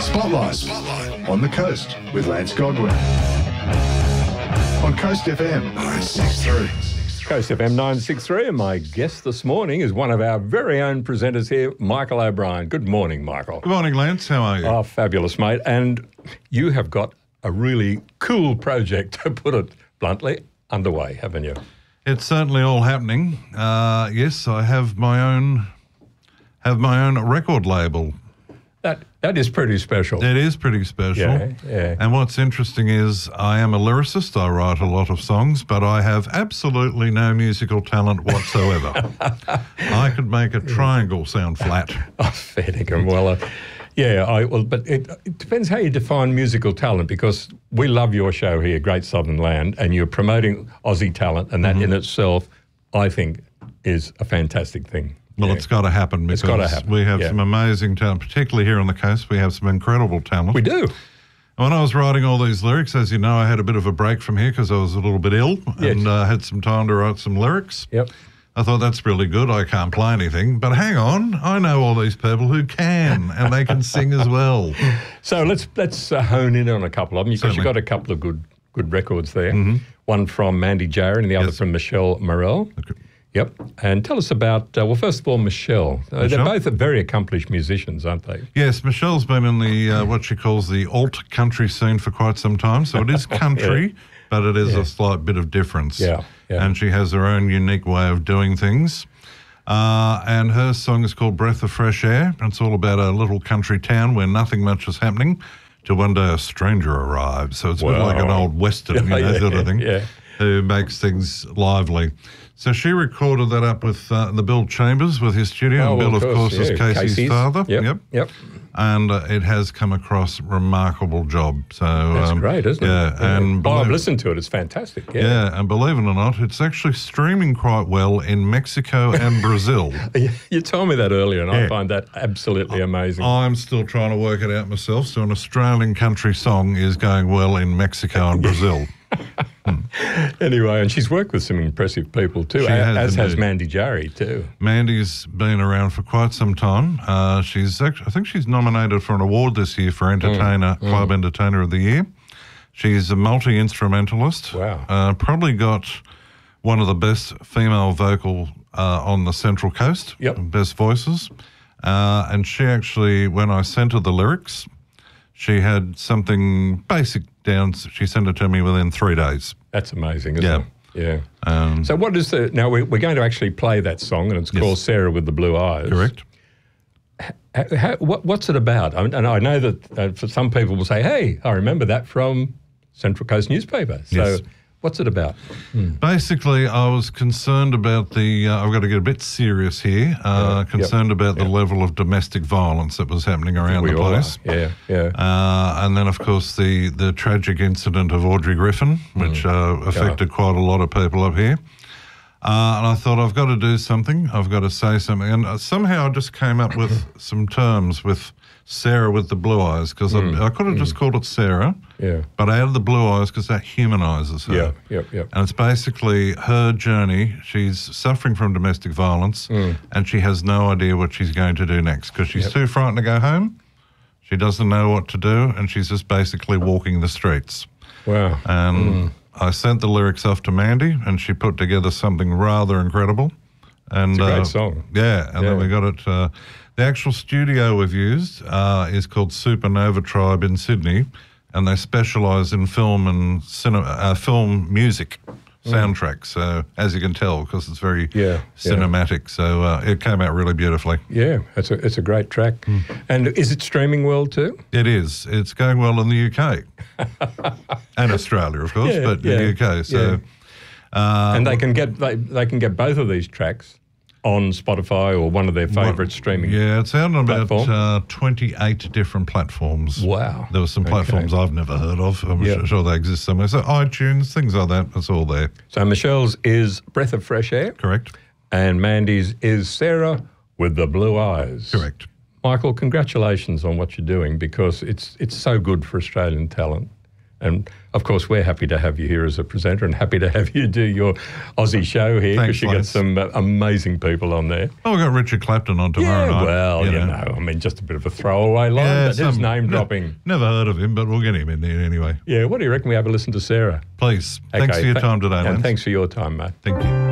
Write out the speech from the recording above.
Spotlight on the Coast with Lance Godwin. On Coast FM 963. Coast FM 963, and my guest this morning is one of our very own presenters here, Michael O'Brien. Good morning, Michael. Good morning, Lance. How are you? Oh, fabulous, mate. And you have got a really cool project, to put it bluntly, underway, haven't you? It's certainly all happening. Yes, I have my own record label. That is pretty special. It is pretty special. Yeah. And what's interesting is I am a lyricist. I write a lot of songs, but I have absolutely no musical talent whatsoever. I could make a triangle sound flat. Oh, fair dinkum. Well, but it depends how you define musical talent, because we love your show here, Great Southern Land, and you're promoting Aussie talent, and that in itself, I think, is a fantastic thing. Well, it's got to happen because we have some amazing talent, particularly here on the coast. We have some incredible talent. We do. When I was writing all these lyrics, as you know, I had a bit of a break from here because I was a little bit ill and had some time to write some lyrics. Yep. I thought, that's really good. I can't play anything. But hang on, I know all these people who can, and they can sing as well. So let's hone in on a couple of them, because you've got a couple of good records there. Mm-hmm. One from Mandy Jarrett and the other from Michelle Morel. Okay. Yep. And tell us about, first of all, Michelle. They're both very accomplished musicians, aren't they? Yes, Michelle's been in the what she calls the alt country scene for quite some time. So it is country, but it is a slight bit of difference. Yeah. And she has her own unique way of doing things. And her song is called Breath of Fresh Air. It's all about a little country town where nothing much is happening till one day a stranger arrives. So it's a bit like an old Western, sort of thing, who makes things lively. So she recorded that up with the Bill Chambers with his studio. And Bill, of course, is Casey's father. Yep. And it has come across a remarkable job. So that's great, isn't it? Yeah. And I've listened to it. It's fantastic. Yeah, and believe it or not, it's actually streaming quite well in Mexico and Brazil. You told me that earlier, and I find that absolutely amazing. I'm still trying to work it out myself. So an Australian country song is going well in Mexico and Brazil. Anyway, and she's worked with some impressive people too, as has Mandy Jarrett too. Mandy's been around for quite some time. I think she's nominated for an award this year for Club Entertainer of the Year. She's a multi-instrumentalist. Wow. Probably got one of the best female vocal on the Central Coast. Yep. Best voices. And she actually, when I sent her the lyrics, she had something basic down. She sent it to me within 3 days. That's amazing, isn't it? Yeah. So what is now we're going to actually play that song, and it's called Sarah with the Blue Eyes. Correct. What's it about? And I know that for some people will say, hey, I remember that from Central Coast newspaper. So what's it about? Basically, I was concerned about I've got to get a bit serious here, concerned about the level of domestic violence that was happening around the place. And then, of course, the tragic incident of Audrey Griffin, which affected quite a lot of people up here. And I thought, I've got to do something. I've got to say something. And somehow I just came up with some terms with Sarah with the blue eyes, because I could have just called it Sarah, but I added the blue eyes because that humanises her. And it's basically her journey. She's suffering from domestic violence, and she has no idea what she's going to do next because she's too frightened to go home. She doesn't know what to do, and she's just basically walking the streets. Wow. And I sent the lyrics off to Mandy, and she put together something rather incredible. And it's a great song. Yeah, and then we got it. The actual studio we've used is called Supernova Tribe in Sydney, and they specialise in film and film music soundtracks. So as you can tell, because it's very cinematic, so it came out really beautifully. Yeah, it's a great track. And is it streaming well too? It is. It's going well in the UK and Australia, of course, but the UK. So and they can get both of these tracks on Spotify or one of their favourite streaming it's out on about 28 different platforms. Wow. There were some platforms I've never heard of. I'm sure they exist somewhere. So iTunes, things like that, it's all there. So Michelle's is Breath of Fresh Air. Correct. And Mandy's is Sarah with the Blue Eyes. Correct. Michael, congratulations on what you're doing, because it's so good for Australian talent. And, of course, we're happy to have you here as a presenter and happy to have you do your Aussie show here because you get some amazing people on there. Oh, we've got Richard Clapton on tomorrow night. Well, you know, I mean, just a bit of a throwaway line, but his name dropping. Never heard of him, but we'll get him in there anyway. Yeah, what do you reckon we have a listen to Sarah? Please. Okay. Thanks for your time today, Lance. And thanks for your time, mate. Thank you.